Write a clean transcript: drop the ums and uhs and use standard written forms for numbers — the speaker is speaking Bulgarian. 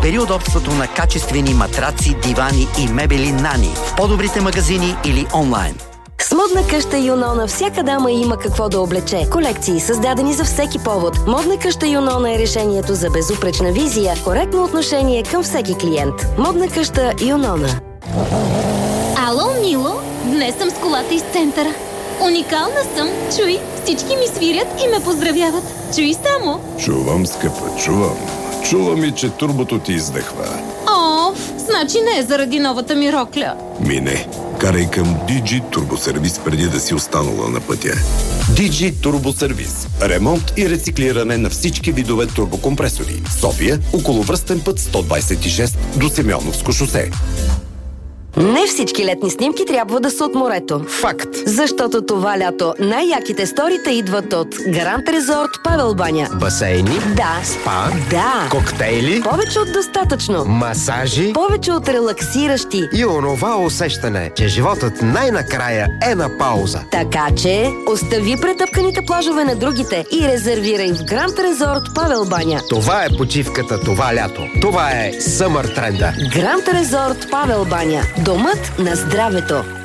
Избери удобството на качествени матраци, дивани и мебели Нани в по-добрите магазини или онлайн. С модна къща Юнона всяка дама има какво да облече. Колекции, създадени за всеки повод. Модна къща Юнона е решението за безупречна визия, коректно отношение към всеки клиент. Модна къща Юнона. Ало, Мило! Днес съм с колата из центъра. Уникална съм. Чуй, всички ми свирят и ме поздравяват. Чуй само. Чувам, скъпа, чувам. Чувам и, че турбото ти издъхва. Значи не е заради новата ми рокля. Мине. Карай към DG Turbo Service преди да си останала на пътя. DG Turbo Service. Ремонт и рециклиране на всички видове турбокомпресори. София, околовръстен път 126 до Симеоновско шосе. Не всички летни снимки трябва да са от морето. Факт! Защото това лято най-яките сторита идват от Гранд Резорт Павел баня. Басейни? Да. Спа? Да. Коктейли? Повече от достатъчно. Масажи? Повече от релаксиращи. И онова усещане, че животът най-накрая е на пауза. Така че остави претъпканите плажове на другите и резервирай в Гранд Резорт Павел баня. Това е почивката това лято. Това е Съмър тренда. Гранд Резорт Павел баня. Домът на здравето.